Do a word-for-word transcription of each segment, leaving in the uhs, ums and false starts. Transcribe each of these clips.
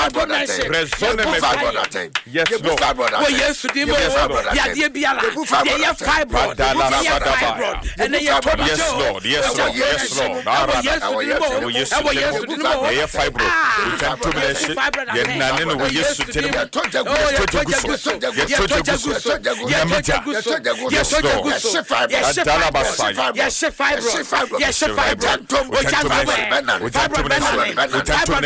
fibroid yes Lord oh yes to demo ya dia biala ya fibroid ya fibroid and then ya yes Lord yes Lord yes Lord yes to demo yes to demo ya fibroid we can to bless ya nane no yes to demo ya tojaguso ya tojaguso ya tojaguso yes Lord ya fibroid ya fibroid ya fibroid o janto o janto o janto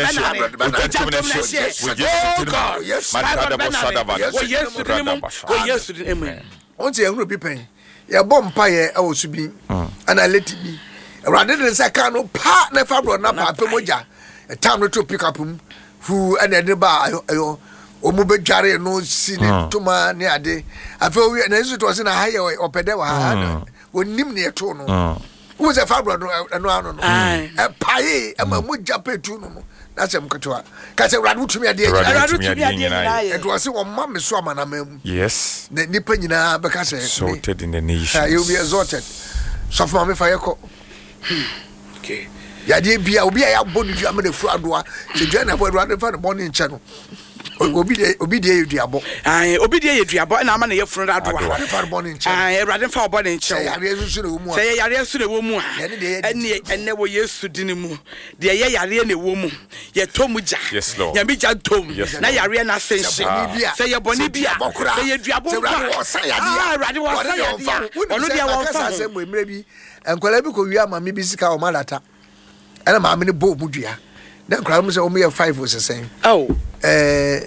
once you know people ya bomb paye e wo subi ana leti bi awrade de say kan no pa na fibroid na pa pe moja e time no to pick up hu ana de ba ayo o mu be dware no si ne toma ne ade afa wi na nso to se na haye opede wa ha onim ne to no wo se fibroid no ano no e paye e ma moja petu no that's em kotwa ka se awrade tumi ade awrade tumi ade nyina e do se wo ma me so amana mam yes ne nipa nyina be ka se sorted in the nation you be exalted so for me fire ko okay ya de bia obi ya bonu dua me de fu adoa se dua na bo awrade fa no bonu nche no obi de obi de eduabo ai obi de eduabo na ama na ye funu adoa awrade fa bonu nche ai awrade fa bonu nche se yare nsu na wo mu se yare nsu na wo mu a ene ene wo Yesu dini mu de ye yare na wo mu ye tomu ja ya bi ja tom na yare na sense se ye boni bia se ye eduabo ah awrade wo sa ya dia onu dia wo fa se mo emre bi enkwala bi ko wi ama me bi sika o malata ena ma me ne bo mu dua na enkwala mu se o me ye five o sesen oh eh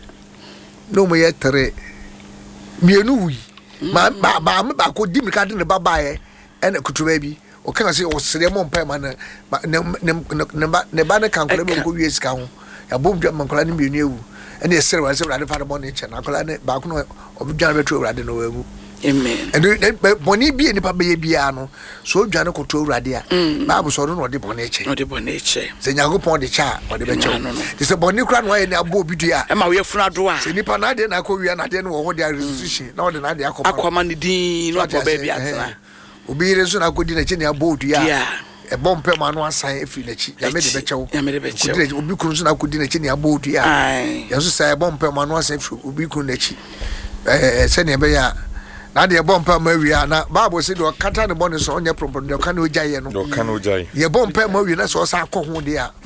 no mo ye three mienu wi ma ba me ba ko dim ka de ne baba ye ena kutuba bi o kan se o sere mo mpa ma na ne ne ne ba ne kan kwala bi ko wi sika ho ya bo dua man kwala ne mienu ewu ena sere wa se wrade fa de bone che na kwala ne ba ko no obudwan betu wrade no wawu amen and boni bi ni pa be bia no so dwane ko to wrade a bible so no de bone che no de bone che se nyagopon de cha o de be che de se boni kra no ye ni abo bidua e ma we funu ado a se nipa na de na ko wi na de no wo de resolution na o de na de akoma akoma ni din no abo ba bia tena obi re so na ko di na che ni abo dua e bompe ma no asan efi na chi ya me de be chewo ya me de be chewo obi kunu so na ko di na che ni abo dua ya so sai bompe ma no asan efi obi kunu na chi eh se ne be ya na de bompa mawia na bible say do kata ne bone so onye problem de kan ojaye no do kan ojaye ye bompa mawia na so sa akọ ho de a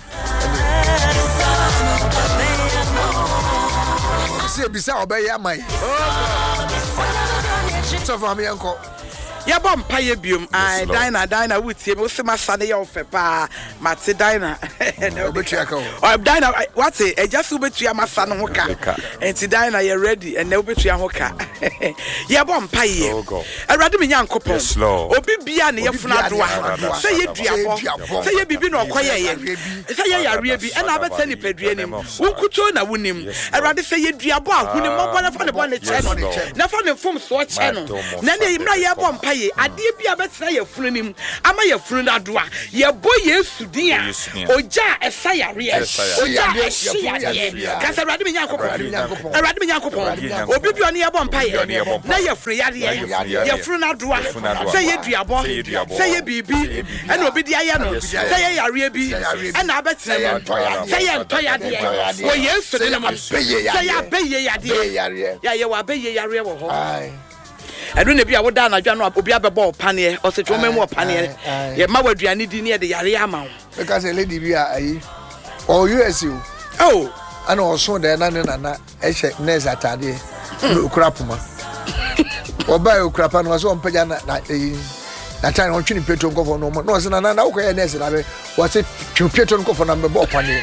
se bisa obeye amai so for me enko ya bompa ye biom ai dina dina wutie me se masane ye ofe pa mate dina na obetua ka o dina what e just obetua masane ho ka enti dina ye ready and na obetua ho ka ye bompa ye awrade me nyankopon obi bia ne ye funa doa se ye duabo se ye bibi no okoye ye se ye yare bi e na abeta ni padua nim wukuto na wunim awrade se ye duabo ahuni mo bona fa ne bona che no na fa ne fom so che no na ne imra ye bompa ade bia betra ye funu nim ama ye funu adoa ye bo Yesu din a oja esa yare oja esa yare ka se awrade me nyankopon awrade me nyankopon obi bia ne ye bo mpa ye na ye funu yare ye funu adoa se ye duabo se ye bibi e na obi dia ye no se ye yare bi e na abetra se ye ntoya de o Yesu din ma se ye abeye yare ya ye wa abeye yare wo ho adu ne bia woda na dwa no obi abebo opane o se twome mu opane ye ma waduane di ne de yare ama wo because a lady bia ayi o U S U oh ana o so de na ne na e hye nurse atade okura poma oba okura pa no so mpaja na na tan on twini petro nkofo no no se na na ukoye nurse na be wo se twini petro nkofo na be opane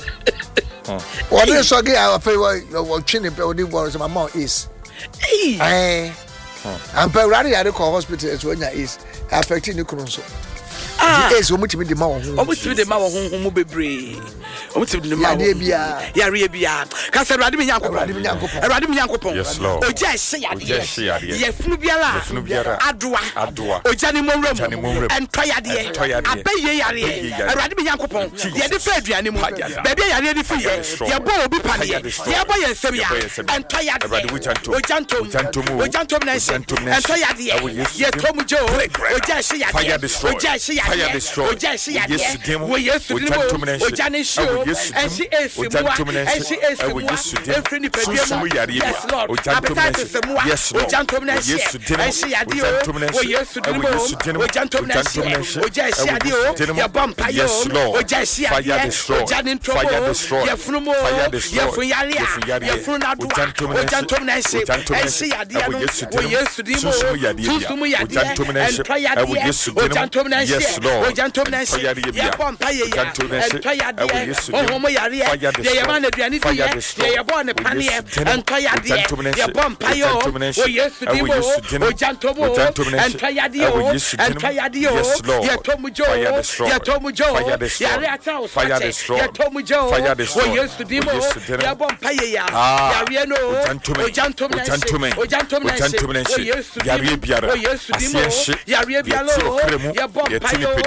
o de so ge a fe wo twini pe odi wo se mama is eh I'm very at the hospital as when is affecting the cronso. Ah, yes, we meet the mouth. Almost with the mouth whom be almost with the mouth. Yarabia. Castle Radim Yanko, Radim Yanko. Yes, Lord. Oh, just say, yes, Flubiala, Adua, Adua, oh, Johnny Monroe, and Toyadia, Abay Yari, Radim Yanko, the other Fred animal, baby, I ready for you. Your boy be Pani, your boy and Semia, and Toyad, oh, Janto, Janto, oh, Janto, and Toyadia, your Tom Joe, oh, just say, fire destroy. Fire destroy. Yes, we yes to do. O Janish, O and she is Simua, and she is Simua, and Frini Pedro, yes, Lord, appetite is Simua, yes, Lord, Jantomnes, and she adio, oh, yes, to do, oh, Jantomnes, oh, Jessie adio, your bumper, yes, Lord, oh, Jessie, fire destroy, Janin trouble, your Frumo, your Fuyalia, your Frunadu, oh, Jantomnes, and she adio, oh, yes, to do, Susumuya, and Triadia, oh, Jantomnes, yes, Lord, oh, Jantomnes, your bumper, and Triadia, oh, Homoyaria, they are one of the they are born a panier, and Triadia, your bumper, oh, yes, to do, oh, Jantobo, and Triadio, and Triadio, your Tomujo, your Tomujo, your Reatao, fire destroy, your Tomujo, fire destroy, oh, yes, to do, your bumper, Yariano, oh, Jantomen, oh, Jantomen, oh, yes, to do, oh, yes, to do, Yaribialo, your bumper,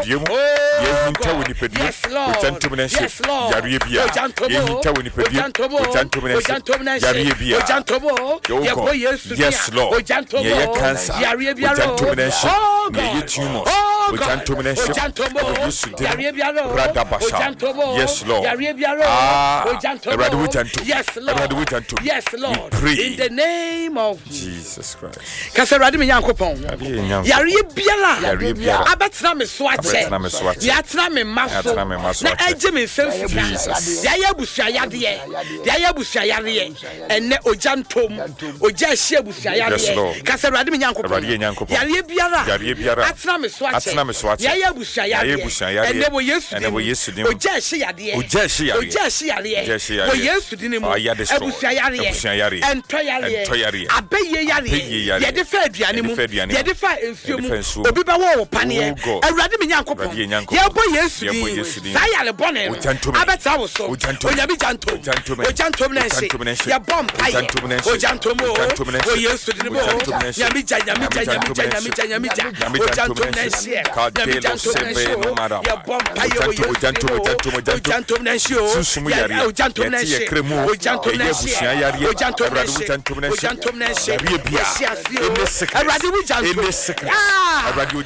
yes, Lord, yes, Lord, oh, Jantobo, Jantobo, Jantobo, Jantobo, Jantobo, yes, Lord, oh, Jantobo, Yaribialo, oh, God, oh, God, Jantobo, Yaribialo, Jantobo, yes, Lord, Yaribialo, oh, Jantobo, yes, Lord, yes, Lord, in the name of Jesus Christ. Kasaradi mi yankopon, Yaribiala, abetra me swache, yatra me maso, na eje me senfuka, yaya busua yade, yaya busua yade, ene ojantom, oja hye busua yade, kasaradi mi yankopon, Yaribiala, atra me swache, yaya busua yade, ene bo Yesu dim, oja hye yade, oja hye yade, bo Yesu dim mo, busua yade, ento yade, abeye yade, yede fa aduane mu, yede fa ensuo mu, obi ba wo pane, awurade me yankopon, ye bo Yesu dim, sayale bone, abeta wo so, onyabi janto, ojanto mnense, ya bompa ye, ojanto mo, o Yesu dim mo, nyami ja nyami ja nyami ja nyami ja nyami ja, ojanto mnense, nyami janto mnense, ya bompa ye, ojanto ojanto mnense, ya ojanto mnense, ojanto mnense, ojanto mnense, ojanto mnense, awurade wo janto, ah,